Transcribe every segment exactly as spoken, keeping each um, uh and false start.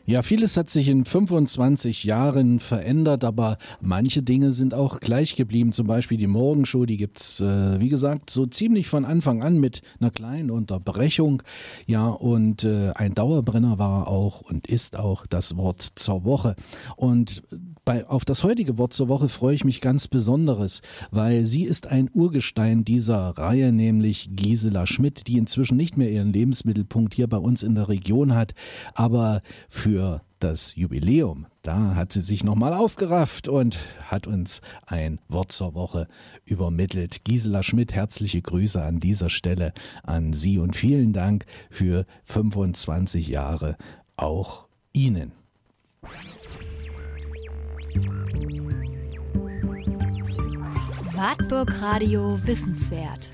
Ja, vieles hat sich in fünfundzwanzig Jahren verändert, aber manche Dinge sind auch gleich geblieben. Zum Beispiel die Morgenshow, die gibt's, äh, wie gesagt, so ziemlich von Anfang an mit einer kleinen Unterbrechung. Ja, und äh, ein Dauerbrenner war auch und ist auch das Wort zur Woche. Und bei, auf das heutige Wort zur Woche freue ich mich ganz besonderes, weil sie ist ein Urgestein dieser Reihe, nämlich Gisela Schmidt, die inzwischen nicht mehr ihren Lebensmittelpunkt hier bei uns in der Region hat, aber für Für das Jubiläum, da hat sie sich nochmal aufgerafft und hat uns ein Wort zur Woche übermittelt. Gisela Schmidt, herzliche Grüße an dieser Stelle an Sie und vielen Dank für fünfundzwanzig Jahre auch Ihnen. Wartburg Radio Wissenswert.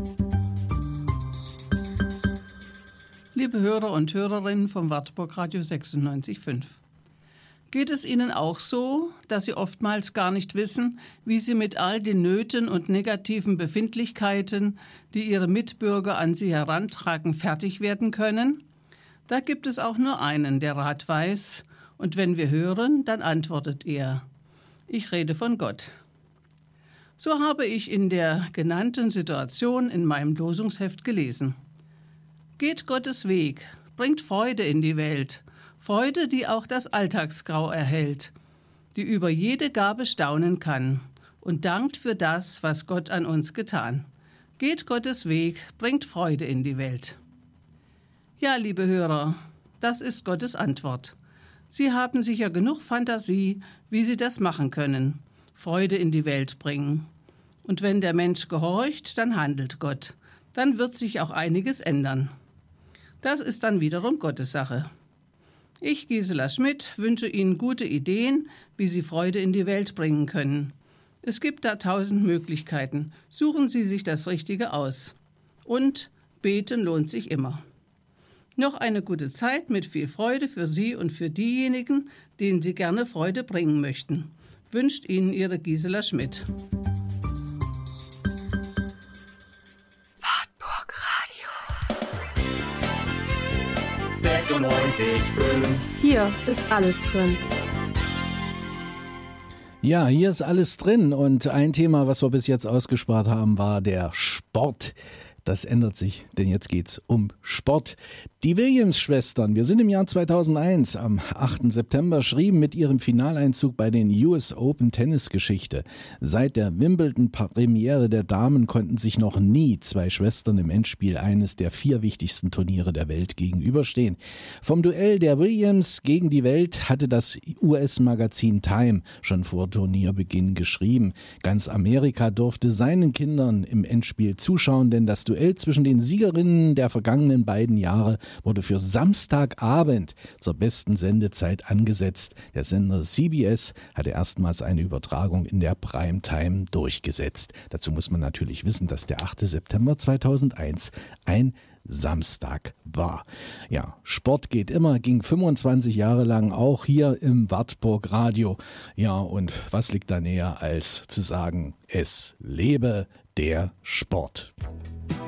Liebe Hörer und Hörerinnen vom Wartburg Radio sechsundneunzig Komma fünf. Geht es Ihnen auch so, dass Sie oftmals gar nicht wissen, wie Sie mit all den Nöten und negativen Befindlichkeiten, die Ihre Mitbürger an Sie herantragen, fertig werden können? Da gibt es auch nur einen, der Rat weiß, und wenn wir hören, dann antwortet er. Ich rede von Gott. So habe ich in der genannten Situation in meinem Losungsheft gelesen. Geht Gottes Weg, bringt Freude in die Welt, Freude, die auch das Alltagsgrau erhält, die über jede Gabe staunen kann und dankt für das, was Gott an uns getan. Geht Gottes Weg, bringt Freude in die Welt. Ja, liebe Hörer, das ist Gottes Antwort. Sie haben sicher genug Fantasie, wie Sie das machen können, Freude in die Welt bringen. Und wenn der Mensch gehorcht, dann handelt Gott. Dann wird sich auch einiges ändern. Das ist dann wiederum Gottes Sache. Ich, Gisela Schmidt, wünsche Ihnen gute Ideen, wie Sie Freude in die Welt bringen können. Es gibt da tausend Möglichkeiten. Suchen Sie sich das Richtige aus. Und beten lohnt sich immer. Noch eine gute Zeit mit viel Freude für Sie und für diejenigen, denen Sie gerne Freude bringen möchten. Wünscht Ihnen Ihre Gisela Schmidt. sechsundneunzig Komma fünf. Hier ist alles drin. Ja, hier ist alles drin und ein Thema, was wir bis jetzt ausgespart haben, war der Sport. Das ändert sich, denn jetzt geht's um Sport. Die Williams-Schwestern, wir sind im Jahr zweitausendeins, am achten September, schrieben mit ihrem Finaleinzug bei den U S Open Tennisgeschichte. Seit der Wimbledon-Premiere der Damen konnten sich noch nie zwei Schwestern im Endspiel eines der vier wichtigsten Turniere der Welt gegenüberstehen. Vom Duell der Williams gegen die Welt hatte das U S-Magazin Time schon vor Turnierbeginn geschrieben. Ganz Amerika durfte seinen Kindern im Endspiel zuschauen, denn das Duell zwischen den Siegerinnen der vergangenen beiden Jahre wurde für Samstagabend zur besten Sendezeit angesetzt. Der Sender C B S hatte erstmals eine Übertragung in der Primetime durchgesetzt. Dazu muss man natürlich wissen, dass der achte September zweitausendeins ein Samstag war. Ja, Sport geht immer, ging fünfundzwanzig Jahre lang auch hier im Wartburg Radio. Ja, und was liegt da näher als zu sagen, es lebe der Sport.